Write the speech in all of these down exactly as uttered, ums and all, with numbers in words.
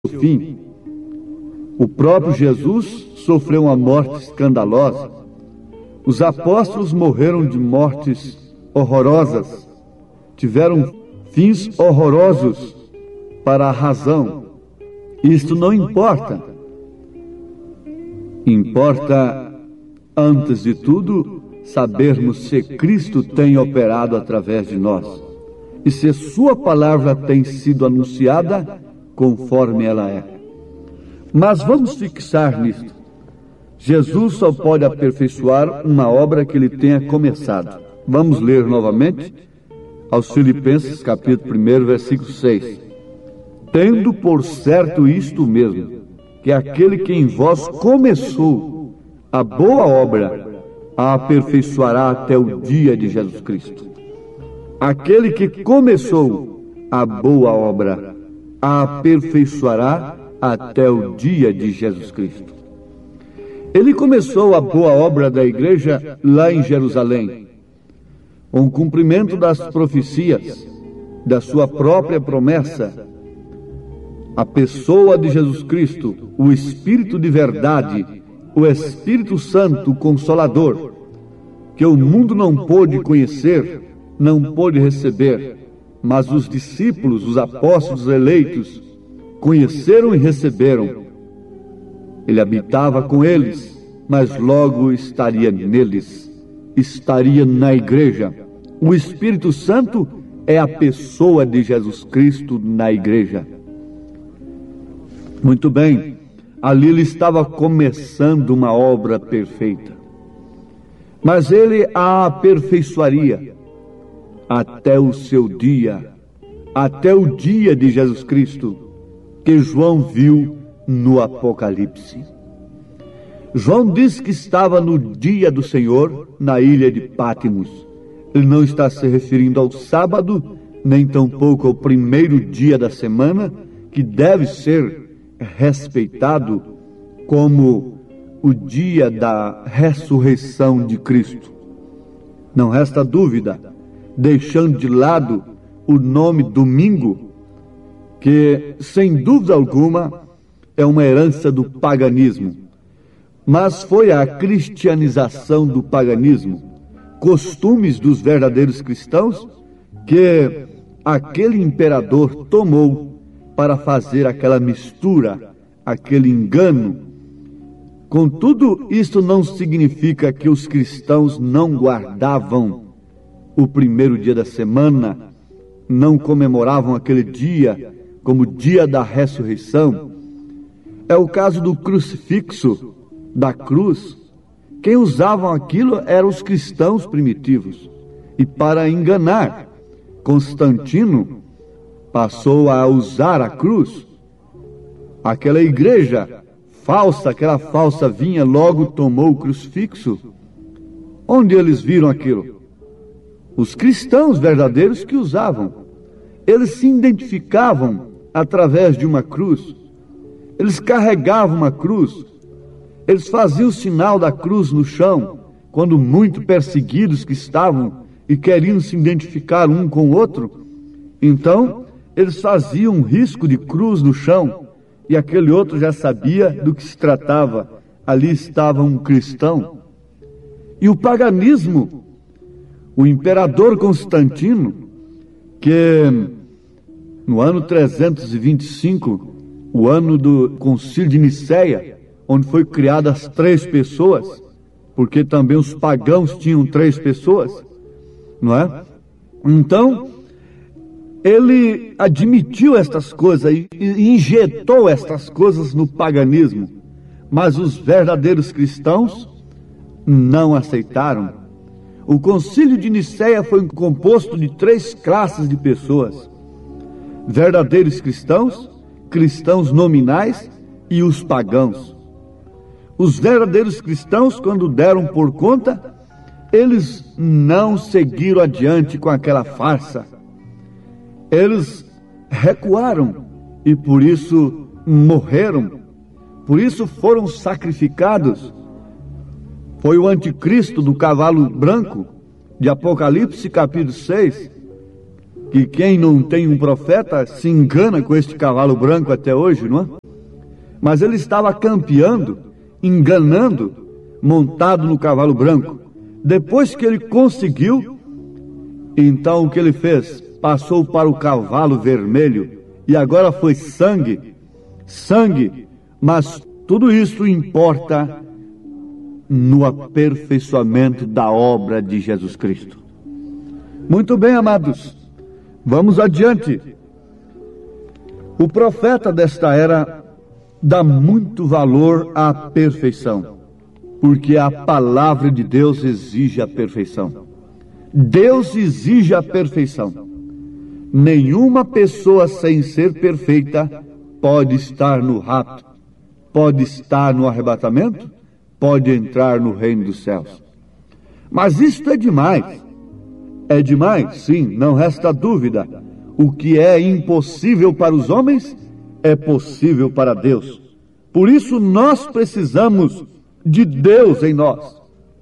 fim. O próprio Jesus sofreu uma morte escandalosa. Os apóstolos morreram de mortes horrorosas, tiveram fins horrorosos para a razão. Isto não importa. Importa, antes de tudo, sabermos se Cristo tem operado através de nós e se Sua palavra tem sido anunciada conforme ela é. Mas vamos fixar nisto. Jesus só pode aperfeiçoar uma obra que Ele tenha começado. Vamos ler novamente aos Filipenses, capítulo um, versículo seis. Tendo por certo isto mesmo, que aquele que em vós começou a boa obra, a aperfeiçoará até o dia de Jesus Cristo. Aquele que começou a boa obra, a aperfeiçoará até o dia de Jesus Cristo. Ele começou a boa obra da igreja lá em Jerusalém, com o cumprimento das profecias, da sua própria promessa. A pessoa de Jesus Cristo, o Espírito de verdade, o Espírito Santo Consolador, que o mundo não pôde conhecer, não pôde receber, mas os discípulos, os apóstolos eleitos, conheceram e receberam. Ele habitava com eles, mas logo estaria neles, estaria na igreja. O Espírito Santo é a pessoa de Jesus Cristo na igreja. Muito bem, ali ele estava começando uma obra perfeita, mas ele a aperfeiçoaria até o seu dia, até o dia de Jesus Cristo, que João viu no Apocalipse. João diz que estava no dia do Senhor na ilha de Pátimos. Ele não está se referindo ao sábado, nem tampouco ao primeiro dia da semana, que deve ser respeitado como o dia da ressurreição de Cristo. Não resta dúvida, deixando de lado o nome domingo, que sem dúvida alguma é uma herança do paganismo, mas foi a cristianização do paganismo, costumes dos verdadeiros cristãos, que aquele imperador tomou para fazer aquela mistura, aquele engano. Contudo, isto não significa que os cristãos não guardavam o primeiro dia da semana, não comemoravam aquele dia como dia da ressurreição. É o caso do crucifixo, da cruz. Quem usavam aquilo eram os cristãos primitivos. E para enganar, Constantino passou a usar a cruz. Aquela igreja falsa, aquela falsa vinha, logo tomou o crucifixo. Onde eles viram aquilo? Os cristãos verdadeiros que usavam. Eles se identificavam através de uma cruz. Eles carregavam uma cruz. Eles faziam o sinal da cruz no chão, quando muito perseguidos que estavam e queriam se identificar um com o outro. Então, eles faziam um risco de cruz no chão, e aquele outro já sabia do que se tratava. Ali estava um cristão. E o paganismo, o imperador Constantino, que no ano trezentos e vinte e cinco, o ano do Concílio de Nicéia, onde foi criadas três pessoas, porque também os pagãos tinham três pessoas, não é? Então, ele admitiu estas coisas e injetou estas coisas no paganismo, mas os verdadeiros cristãos não aceitaram. O Concílio de Nicéia foi composto de três classes de pessoas: verdadeiros cristãos, cristãos nominais e os pagãos. Os verdadeiros cristãos, quando deram por conta, eles não seguiram adiante com aquela farsa. Eles recuaram e por isso morreram, por isso foram sacrificados. Foi o anticristo do cavalo branco, de Apocalipse capítulo seis, que quem não tem um profeta se engana com este cavalo branco até hoje, não é? Mas ele estava campeando, enganando, montado no cavalo branco. Depois que ele conseguiu, então o que ele fez? Passou para o cavalo vermelho, e agora foi sangue, sangue, mas tudo isso importa no aperfeiçoamento da obra de Jesus Cristo. Muito bem, amados, vamos adiante. O profeta desta era dá muito valor à perfeição, porque a palavra de Deus exige a perfeição. Deus exige a perfeição. Nenhuma pessoa sem ser perfeita pode estar no rapto, pode estar no arrebatamento, pode entrar no reino dos céus. Mas isto é demais. É demais, sim, não resta dúvida. O que é impossível para os homens é possível para Deus. Por isso nós precisamos de Deus em nós,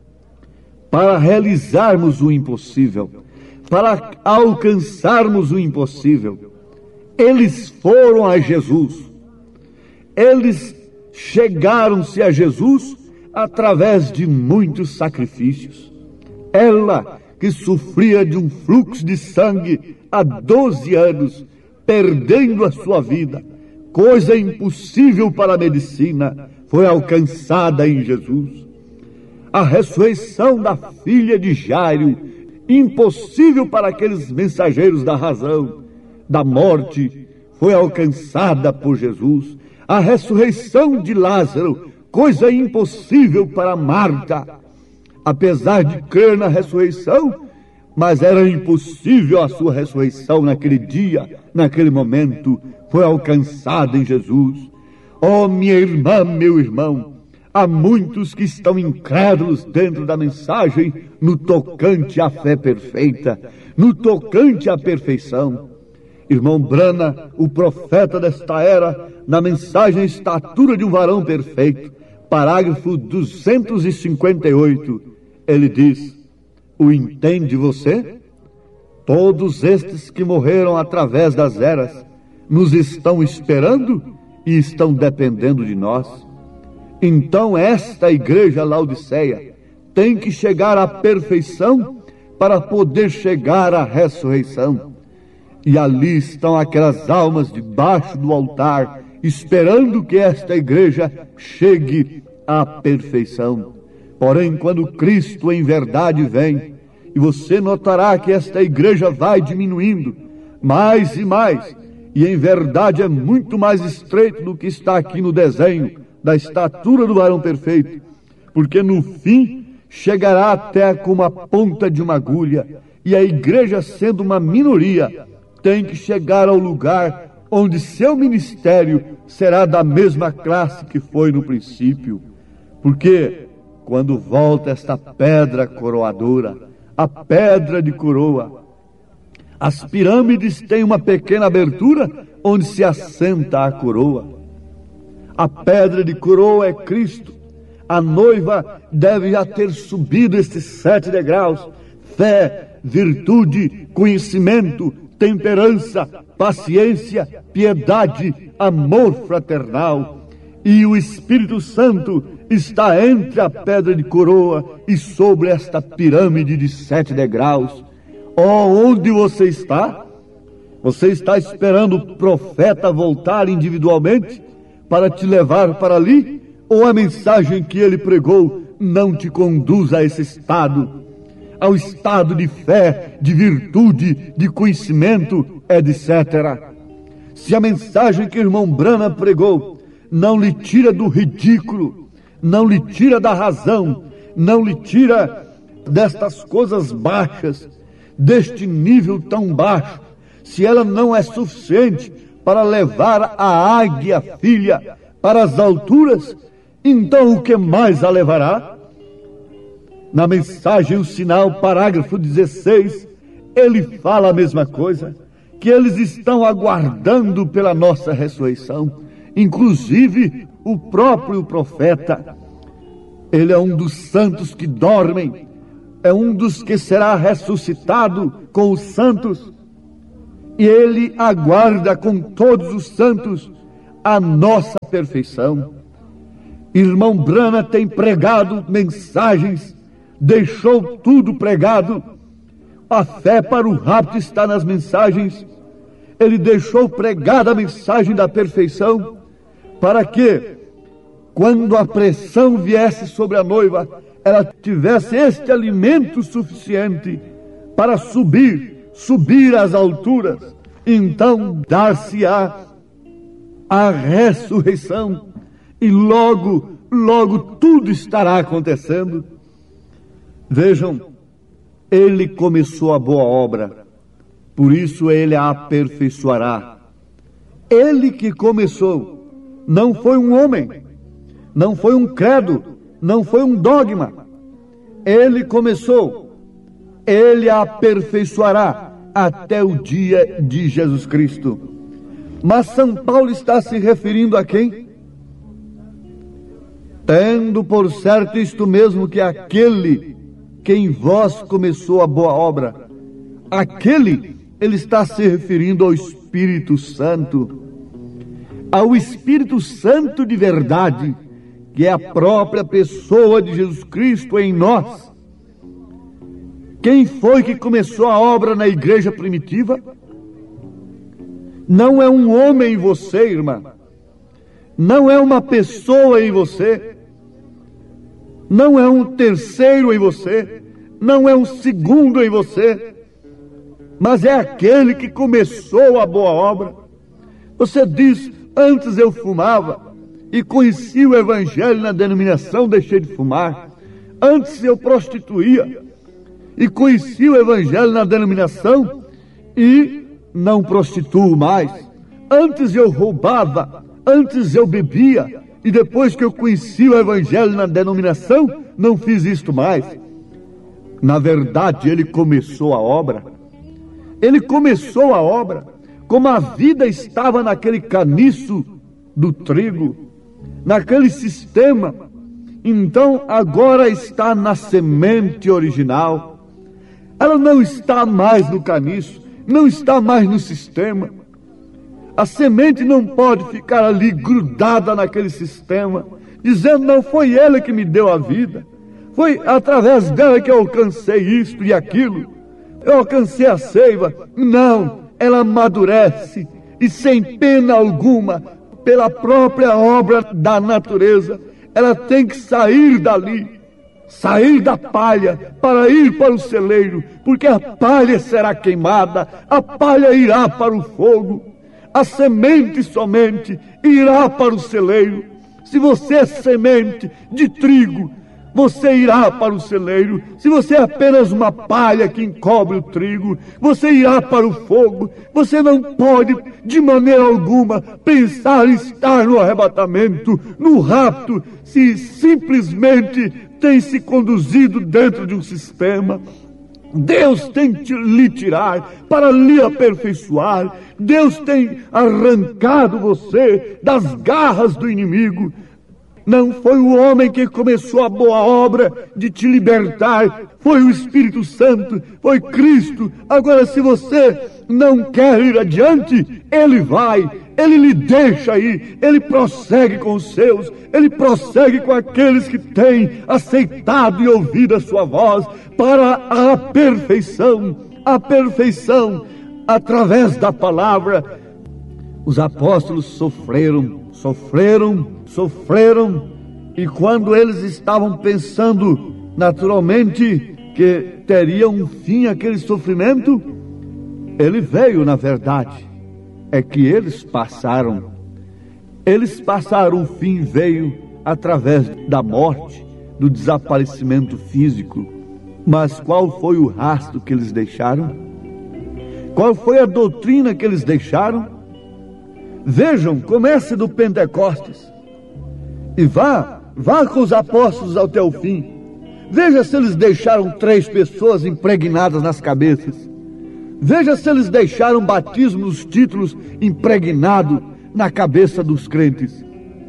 para realizarmos o impossível, para alcançarmos o impossível. Eles foram a Jesus, eles chegaram-se a Jesus através de muitos sacrifícios. Ela, que sofria de um fluxo de sangue há doze anos, perdendo a sua vida, coisa impossível para a medicina, foi alcançada em Jesus. A ressurreição da filha de Jairo, impossível para aqueles mensageiros da razão, da morte, foi alcançada por Jesus. A ressurreição de Lázaro, coisa impossível para Marta, apesar de crer na ressurreição, mas era impossível a sua ressurreição naquele dia, naquele momento, foi alcançada em Jesus. Oh, minha irmã, meu irmão, há muitos que estão incrédulos dentro da mensagem no tocante à fé perfeita, no tocante à perfeição. Irmão Brana, o profeta desta era, na mensagem Estatura de um Varão Perfeito, parágrafo duzentos e cinquenta e oito, ele diz: o entende você? Todos estes que morreram através das eras nos estão esperando e estão dependendo de nós. Então esta igreja Laodiceia tem que chegar à perfeição para poder chegar à ressurreição. E ali estão aquelas almas debaixo do altar, esperando que esta igreja chegue à perfeição. Porém, quando Cristo em verdade vem, e você notará que esta igreja vai diminuindo mais e mais, e em verdade é muito mais estreito do que está aqui no desenho da estatura do varão perfeito, porque no fim chegará até como a ponta de uma agulha, e a igreja, sendo uma minoria, tem que chegar ao lugar onde seu ministério será da mesma classe que foi no princípio. Porque quando volta esta pedra coroadora, a pedra de coroa, as pirâmides têm uma pequena abertura onde se assenta a coroa. A pedra de coroa é Cristo. A noiva deve já ter subido estes sete degraus: fé, virtude, conhecimento, temperança, paciência, piedade, amor fraternal. E o Espírito Santo está entre a pedra de coroa e sobre esta pirâmide de sete degraus. Oh, onde você está? Você está esperando o profeta voltar individualmente para te levar para ali? Ou a mensagem que ele pregou não te conduz a esse estado? Ao estado de fé, de virtude, de conhecimento, etcétera. Se a mensagem que o irmão Brana pregou não lhe tira do ridículo, não lhe tira da razão, não lhe tira destas coisas baixas, deste nível tão baixo, se ela não é suficiente para levar a águia filha para as alturas, então o que mais a levará? Na mensagem O Sinal, parágrafo dezesseis, ele fala a mesma coisa, que eles estão aguardando pela nossa ressurreição. Inclusive o próprio profeta, ele é um dos santos que dormem, é um dos que será ressuscitado com os santos. e Ele aguarda com todos os santos a nossa perfeição. Irmão Branham tem pregado mensagens, deixou tudo pregado. A fé para o rapto está nas mensagens. Ele deixou pregada a mensagem da perfeição, para que, quando a pressão viesse sobre a noiva, ela tivesse este alimento suficiente para subir, subir às alturas. Então dar-se-á a ressurreição, e logo, logo tudo estará acontecendo. Vejam, Ele começou a boa obra, por isso Ele a aperfeiçoará. Ele que começou, não foi um homem, não foi um credo, não foi um dogma. Ele começou, Ele a aperfeiçoará até o dia de Jesus Cristo. Mas São Paulo está se referindo a quem? Tendo por certo isto mesmo, que aquele que em vós começou a boa obra, aquele, ele está se referindo ao Espírito Santo, ao Espírito Santo de verdade, que é a própria pessoa de Jesus Cristo em nós. Quem foi que começou a obra na igreja primitiva? Não é um homem em você, irmã. Não é uma pessoa em você. Não é um terceiro em você. Não é um segundo em você. Mas é aquele que começou a boa obra. Você diz, antes eu fumava e conheci o Evangelho na denominação, deixei de fumar. Antes eu prostituía e conheci o Evangelho na denominação e não prostituo mais. Antes eu roubava, antes eu bebia, e depois que eu conheci o Evangelho na denominação, não fiz isto mais. Na verdade, ele começou a obra. Ele começou a obra, como a vida estava naquele caniço do trigo, naquele sistema. Então agora está na semente original. Ela não está mais no caniço, não está mais no sistema. A semente não pode ficar ali grudada naquele sistema, dizendo, não foi ele que me deu a vida, foi através dela que eu alcancei isto e aquilo, eu alcancei a seiva. Não, ela amadurece, e sem pena alguma, pela própria obra da natureza, ela tem que sair dali, sair da palha para ir para o celeiro, porque a palha será queimada, a palha irá para o fogo, a semente somente irá para o celeiro. Se você é semente de trigo, você irá para o celeiro. Se você é apenas uma palha que encobre o trigo, você irá para o fogo. Você não pode, de maneira alguma, pensar em estar no arrebatamento, no rapto, se simplesmente tem se conduzido dentro de um sistema. Deus tem que lhe tirar para lhe aperfeiçoar. Deus tem arrancado você das garras do inimigo. Não foi o homem que começou a boa obra de te libertar, foi o Espírito Santo, foi Cristo. Agora, se você não quer ir adiante, Ele vai, Ele lhe deixa ir, Ele prossegue com os seus, Ele prossegue com aqueles que têm aceitado e ouvido a sua voz para a perfeição, a perfeição através da palavra. Os apóstolos sofreram, sofreram, sofreram, e quando eles estavam pensando naturalmente que teria um fim aquele sofrimento, ele veio, na verdade, é que eles passaram, eles passaram, o fim veio através da morte, do desaparecimento físico. Mas qual foi o rastro que eles deixaram? Qual foi a doutrina que eles deixaram? Vejam, comece do Pentecostes e vá, vá com os apóstolos até o fim. Veja se eles deixaram três pessoas impregnadas nas cabeças. Veja se eles deixaram batismo nos títulos impregnado na cabeça dos crentes.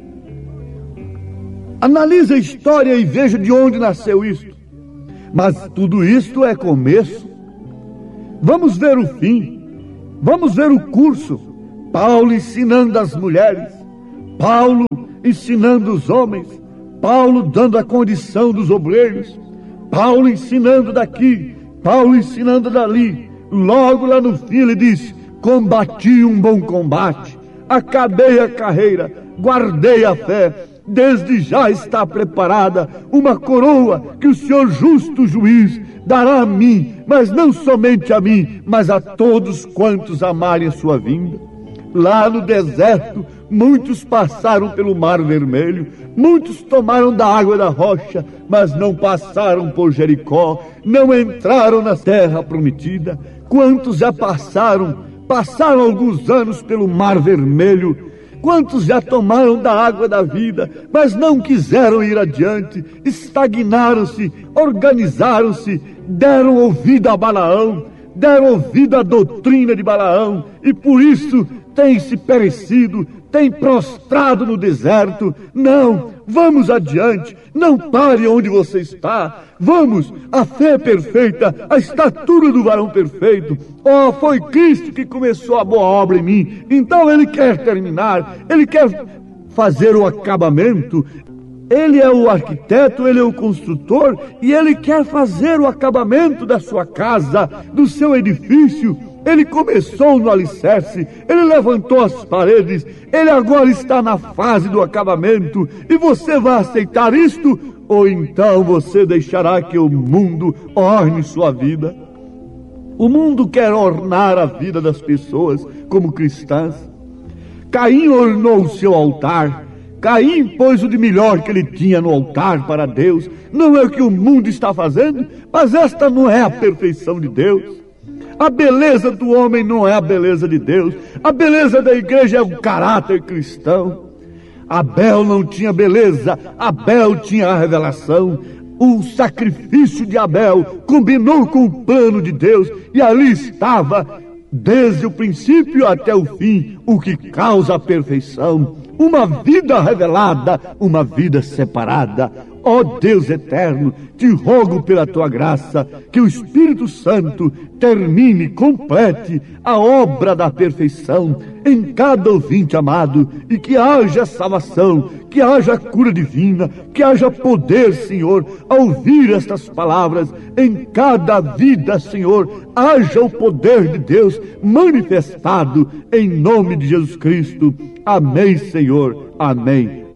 Analise a história e veja de onde nasceu isso. Mas tudo isto é começo. Vamos ver o fim. Vamos ver o curso. Paulo ensinando as mulheres, Paulo ensinando os homens, Paulo dando a condição dos obreiros, Paulo ensinando daqui, Paulo ensinando dali. Logo lá no fim ele diz: combati um bom combate, acabei a carreira, guardei a fé. Desde já está preparada uma coroa que o Senhor justo juiz dará a mim, mas não somente a mim, mas a todos quantos amarem a sua vinda. Lá no deserto, muitos passaram pelo Mar Vermelho, muitos tomaram da água da rocha, mas não passaram por Jericó, não entraram na terra prometida. Quantos já passaram, passaram alguns anos pelo Mar Vermelho, quantos já tomaram da água da vida, mas não quiseram ir adiante, estagnaram-se, organizaram-se, deram ouvido a Balaão, deram ouvido à doutrina de Balaão, e por isso têm se perecido, têm prostrado no deserto. Não, vamos adiante, não pare onde você está, vamos, a fé perfeita, a estatura do varão perfeito. Oh, foi Cristo que começou a boa obra em mim, então Ele quer terminar, Ele quer fazer o acabamento. Ele é o arquiteto, Ele é o construtor, e Ele quer fazer o acabamento da sua casa, do seu edifício. Ele começou no alicerce, Ele levantou as paredes, Ele agora está na fase do acabamento. E você vai aceitar isto? Ou então você deixará que o mundo orne sua vida? O mundo quer ornar a vida das pessoas como cristãs. Caim ornou o seu altar, Caim pôs o de melhor que ele tinha no altar para Deus. Não é o que o mundo está fazendo, mas esta não é a perfeição de Deus. A beleza do homem não é a beleza de Deus. A beleza da igreja é o caráter cristão. Abel não tinha beleza, Abel tinha a revelação. O sacrifício de Abel combinou com o plano de Deus, e ali estava, desde o princípio até o fim, o que causa a perfeição. Uma vida revelada, uma vida separada. Ó Deus eterno, te rogo pela tua graça, que o Espírito Santo termine, complete a obra da perfeição em cada ouvinte amado, e que haja salvação, que haja cura divina, que haja poder, Senhor, ao ouvir estas palavras. Em cada vida, Senhor, haja o poder de Deus manifestado em nome de Jesus Cristo. Amém, Senhor. Amém.